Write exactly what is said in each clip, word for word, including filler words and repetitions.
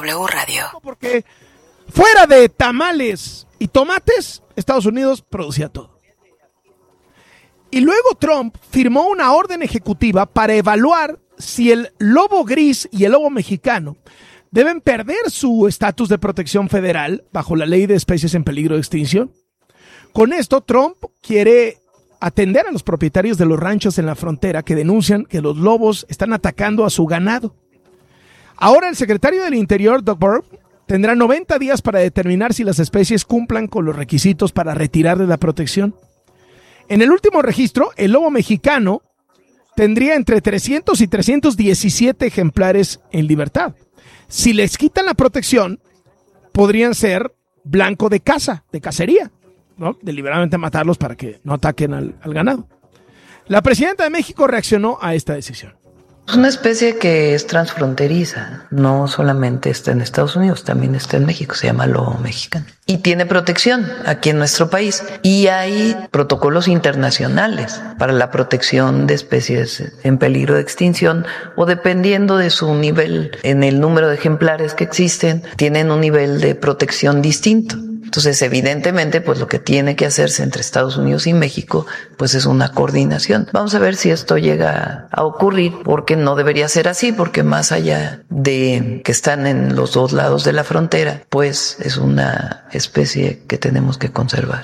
W Radio. Porque fuera de tamales y tomates, Estados Unidos producía todo. Y luego Trump firmó una orden ejecutiva para evaluar si el lobo gris y el lobo mexicano deben perder su estatus de protección federal bajo la ley de especies en peligro de extinción. Con esto, Trump quiere atender a los propietarios de los ranchos en la frontera que denuncian que los lobos están atacando a su ganado. Ahora el secretario del Interior, Doug Burke, tendrá noventa días para determinar si las especies cumplan con los requisitos para retirar de la protección. En el último registro, el lobo mexicano tendría entre trescientos y trescientos diecisiete ejemplares en libertad. Si les quitan la protección, podrían ser blanco de caza, de cacería, ¿no? Deliberadamente matarlos para que no ataquen al, al ganado. La presidenta de México reaccionó a esta decisión. Es una especie que es transfronteriza, no solamente está en Estados Unidos, también está en México, se llama lobo mexicano. Y tiene protección aquí en nuestro país. Y hay protocolos internacionales para la protección de especies en peligro de extinción o dependiendo de su nivel en el número de ejemplares que existen, tienen un nivel de protección distinto. Entonces, evidentemente, pues lo que tiene que hacerse entre Estados Unidos y México, pues es una coordinación. Vamos a ver si esto llega a ocurrir, porque no debería ser así, porque más allá de que están en los dos lados de la frontera, pues es una especie que tenemos que conservar.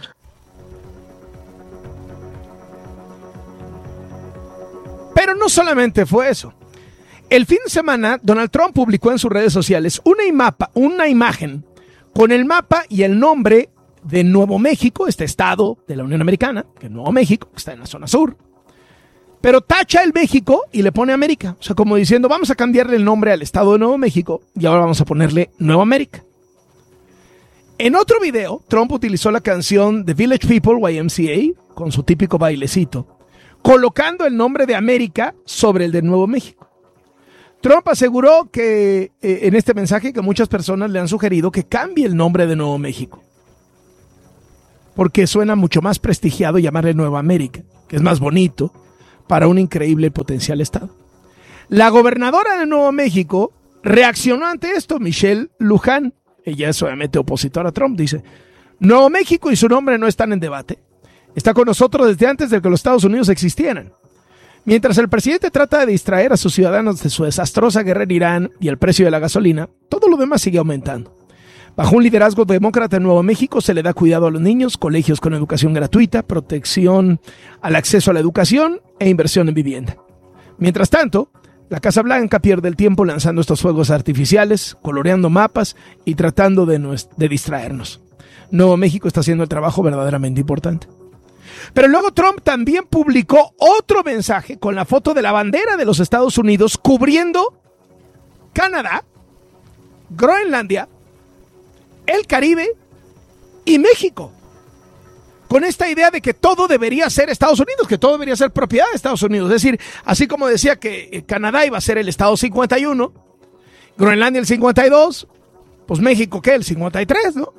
Pero no solamente fue eso. El fin de semana, Donald Trump publicó en sus redes sociales una, imapa, una imagen con el mapa y el nombre de Nuevo México, este estado de la Unión Americana, que es Nuevo México, que está en la zona sur. Pero tacha el México y le pone América. O sea, como diciendo, vamos a cambiarle el nombre al estado de Nuevo México y ahora vamos a ponerle Nueva América. En otro video, Trump utilizó la canción The Village People, Y M C A, con su típico bailecito, colocando el nombre de América sobre el de Nuevo México. Trump aseguró que eh, en este mensaje que muchas personas le han sugerido que cambie el nombre de Nuevo México, porque suena mucho más prestigiado llamarle Nueva América, que es más bonito para un increíble potencial estado. La gobernadora de Nuevo México reaccionó ante esto, Michelle Lujan. Ella es obviamente opositora a Trump. Dice: Nuevo México y su nombre no están en debate. Está con nosotros desde antes de que los Estados Unidos existieran. Mientras el presidente trata de distraer a sus ciudadanos de su desastrosa guerra en Irán y el precio de la gasolina, todo lo demás sigue aumentando. Bajo un liderazgo demócrata en Nuevo México se le da cuidado a los niños, colegios con educación gratuita, protección al acceso a la educación e inversión en vivienda. Mientras tanto, la Casa Blanca pierde el tiempo lanzando estos fuegos artificiales, coloreando mapas y tratando de, nues- de distraernos. Nuevo México está haciendo el trabajo verdaderamente importante. Pero luego Trump también publicó otro mensaje con la foto de la bandera de los Estados Unidos cubriendo Canadá, Groenlandia, el Caribe y México. Con esta idea de que todo debería ser Estados Unidos, que todo debería ser propiedad de Estados Unidos. Es decir, así como decía que Canadá iba a ser el estado cincuenta y uno, Groenlandia el cincuenta y dos, pues México, ¿qué? El cincuenta y tres, ¿no?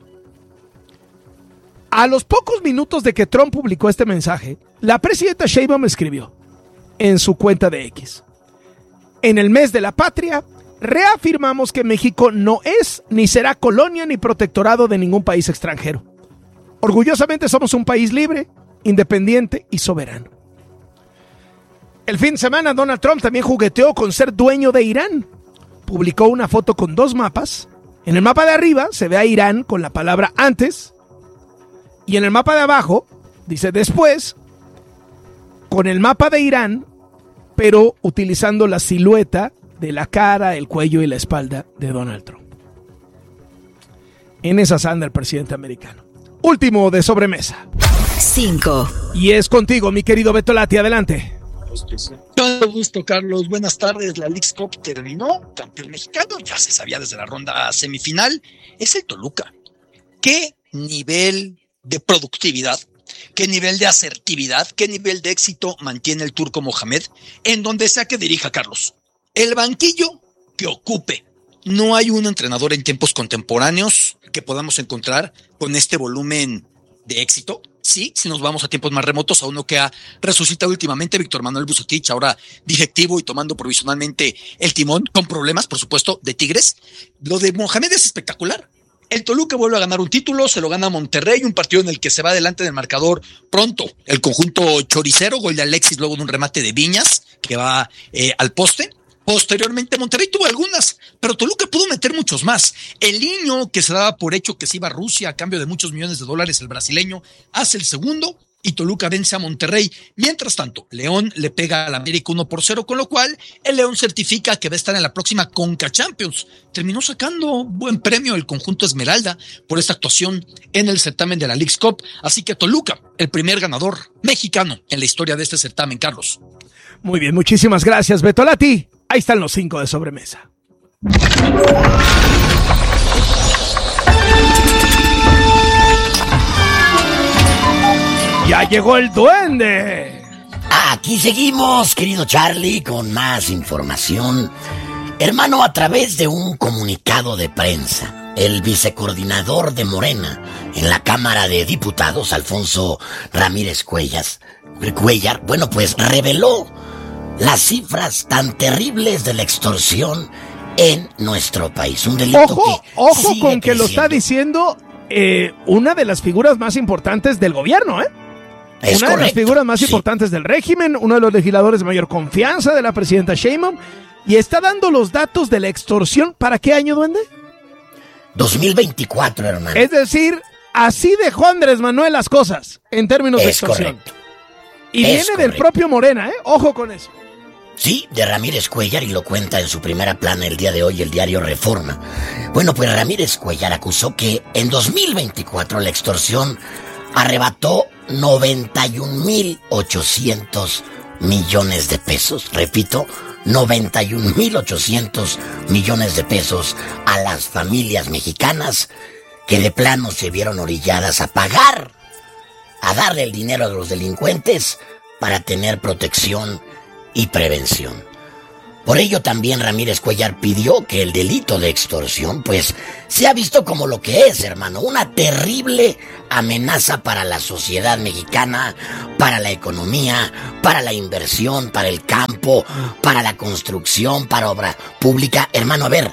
A los pocos minutos de que Trump publicó este mensaje, la presidenta Sheinbaum escribió en su cuenta de X: en el mes de la patria, reafirmamos que México no es ni será colonia ni protectorado de ningún país extranjero. Orgullosamente somos un país libre, independiente y soberano. El fin de semana, Donald Trump también jugueteó con ser dueño de Irán. Publicó una foto con dos mapas. En el mapa de arriba se ve a Irán con la palabra antes, y en el mapa de abajo dice después, con el mapa de Irán, pero utilizando la silueta de la cara, el cuello y la espalda de Donald Trump. En esas anda el presidente americano. Último de sobremesa. cinco. Y es contigo, mi querido Beto Lati, adelante. Todo gusto, Carlos. Buenas tardes. La Leagues Cup terminó. Campeón mexicano, ya se sabía desde la ronda semifinal. Es el Toluca. ¿Qué nivel de productividad, qué nivel de asertividad, qué nivel de éxito mantiene el Turco Mohamed en donde sea que dirija, Carlos? El banquillo que ocupe. No hay un entrenador en tiempos contemporáneos que podamos encontrar con este volumen de éxito, Sí, si nos vamos a tiempos más remotos, a uno que ha resucitado últimamente, Víctor Manuel Vucetich, ahora directivo y tomando provisionalmente el timón, con problemas, por supuesto, de Tigres. Lo de Mohamed es espectacular. El Toluca vuelve a ganar un título, se lo gana a Monterrey, un partido en el que se va adelante del marcador pronto. El conjunto choricero, gol de Alexis luego de un remate de Viñas, que va eh, al poste. Posteriormente Monterrey tuvo algunas, pero Toluca pudo meter muchos más. El niño que se daba por hecho que se iba a Rusia a cambio de muchos millones de dólares, el brasileño, hace el segundo y Toluca vence a Monterrey. Mientras tanto, León le pega al América uno por cero, con lo cual el León certifica que va a estar en la próxima Conca Champions. Terminó sacando buen premio el conjunto Esmeralda por esta actuación en el certamen de la Leagues Cup. Así que Toluca, el primer ganador mexicano en la historia de este certamen, Carlos. Muy bien, muchísimas gracias, Betolati. Ahí están los cinco de sobremesa. ¡Ya llegó el duende! Aquí seguimos, querido Charlie, con más información. Hermano, a través de un comunicado de prensa, el vicecoordinador de Morena en la Cámara de Diputados, Alfonso Ramírez Cuellas, Cuellar, bueno, pues reveló las cifras tan terribles de la extorsión en nuestro país. Un delito ojo, que ojo sigue con que creciendo. lo está diciendo eh, una de las figuras más importantes del gobierno, ¿eh? Es una correcto, de las figuras más sí. importantes del régimen, uno de los legisladores de mayor confianza de la presidenta Sheinbaum, y está dando los datos de la extorsión. ¿Para qué año, duende? dos mil veinticuatro, hermano. Es decir, así dejó Andrés Manuel las cosas en términos de Es extorsión. correcto. Y Es viene correcto. del propio Morena, ¿eh? Ojo con eso. Sí, de Ramírez Cuellar, y lo cuenta en su primera plana el día de hoy el diario Reforma. Bueno, pues Ramírez Cuellar acusó que en dos mil veinticuatro la extorsión arrebató noventa y un mil ochocientos millones de pesos. Repito, noventa y un mil ochocientos millones de pesos a las familias mexicanas que de plano se vieron orilladas a pagar, a darle el dinero a los delincuentes para tener protección y prevención. Por ello también Ramírez Cuellar pidió que el delito de extorsión pues sea visto como lo que es, hermano, una terrible amenaza para la sociedad mexicana, para la economía, para la inversión, para el campo, para la construcción, para obra pública. Hermano, a ver,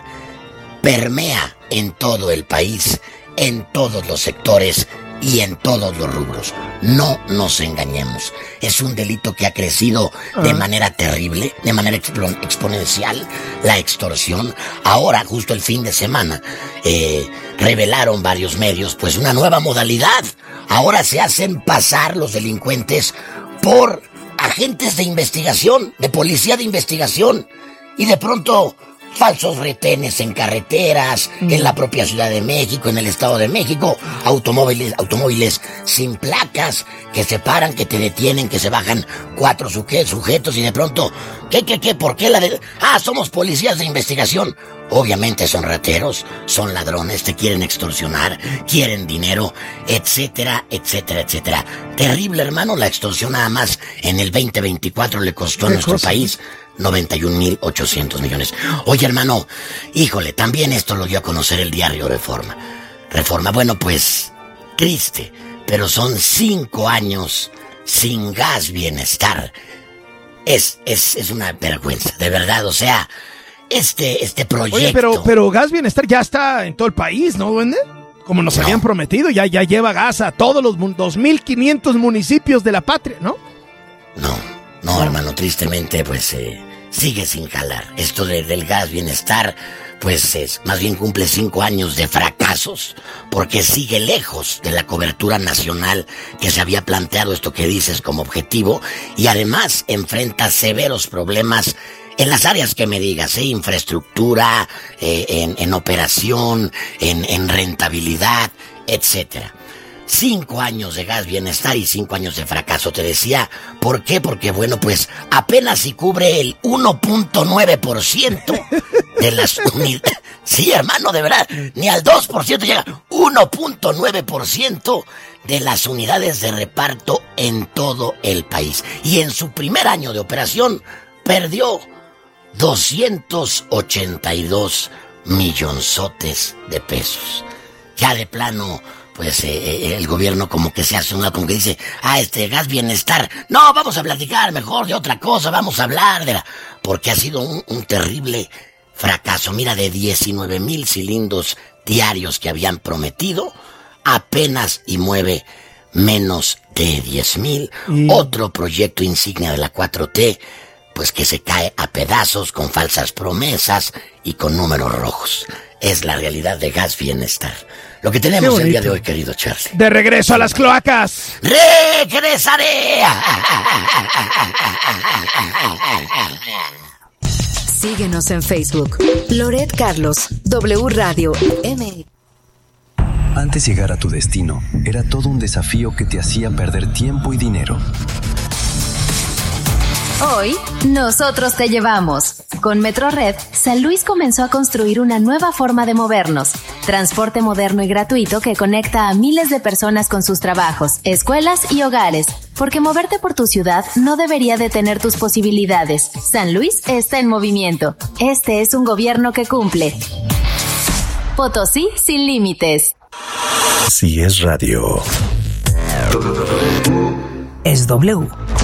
permea en todo el país, en todos los sectores y en todos los rubros. No nos engañemos. Es un delito que ha crecido de Ah. manera terrible, de manera expo- exponencial, la extorsión. Ahora, justo el fin de semana, eh, revelaron varios medios, pues una nueva modalidad. Ahora se hacen pasar los delincuentes por agentes de investigación, de policía de investigación, y de pronto falsos retenes en carreteras, en la propia Ciudad de México, en el Estado de México, automóviles, automóviles sin placas, que se paran, que te detienen, que se bajan cuatro suje- sujetos y de pronto, ¿qué, qué, qué? ¿Por qué la de...? Ah, somos policías de investigación. Obviamente son rateros, son ladrones, te quieren extorsionar, quieren dinero, etcétera, etcétera, etcétera. Terrible, hermano, la extorsión nada más en el veinte veinticuatro le costó a ¿Qué nuestro cosa? país noventa y un mil ochocientos millones. Oye, hermano, híjole, también esto lo dio a conocer el diario Reforma. Reforma, bueno, pues, triste, pero son cinco años sin gas bienestar. Es, es, es una vergüenza, de verdad, o sea, este, este proyecto... Oye, pero, pero Gas Bienestar ya está en todo el país, ¿no, duende? Como nos No. habían prometido, ya, ya lleva gas a todos los mun- dos mil quinientos municipios de la patria, ¿no? No, no, hermano, tristemente, pues, eh, sigue sin jalar. Esto de, del gas bienestar, pues, es, más bien cumple cinco años de fracasos, porque sigue lejos de la cobertura nacional que se había planteado, esto que dices, como objetivo, y además enfrenta severos problemas en las áreas que me digas, ¿eh? Infraestructura, eh, en, en operación, en, en rentabilidad, etcétera. Cinco años de gas bienestar y cinco años de fracaso, te decía. ¿Por qué? Porque, bueno, pues apenas si cubre el uno punto nueve por ciento de las unidades. Sí, hermano, de verdad, ni al dos por ciento llega. uno punto nueve por ciento de las unidades de reparto en todo el país. Y en su primer año de operación perdió doscientos ochenta y dos millonzotes de pesos. Ya de plano, pues eh, el gobierno como que se hace una, como que dice, ah, este gas bienestar, no, vamos a platicar mejor de otra cosa, vamos a hablar de la... Porque ha sido un, un terrible fracaso. Mira, de diecinueve mil cilindros diarios que habían prometido, apenas y mueve menos de diez mil. Mm. Otro proyecto insignia de la cuatro T, pues que se cae a pedazos con falsas promesas y con números rojos. Es la realidad de Gas Bienestar. Lo que tenemos el día de hoy, querido Charlie. De regreso a las cloacas. ¡Regresaré! Síguenos en Facebook. Loret Carlos, W Radio M. Antes llegar a tu destino, era todo un desafío que te hacía perder tiempo y dinero. Hoy, nosotros te llevamos. Con Metrored, San Luis comenzó a construir una nueva forma de movernos. Transporte moderno y gratuito que conecta a miles de personas con sus trabajos, escuelas y hogares. Porque moverte por tu ciudad no debería detener tus posibilidades. San Luis está en movimiento. Este es un gobierno que cumple. Potosí sin límites. Si es radio, es W.